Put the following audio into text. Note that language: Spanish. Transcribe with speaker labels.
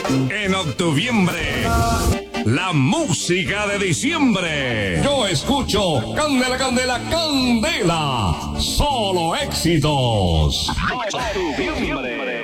Speaker 1: En octubre, la música de diciembre. Yo escucho Candela, Candela, Candela. Solo éxitos. Octubre.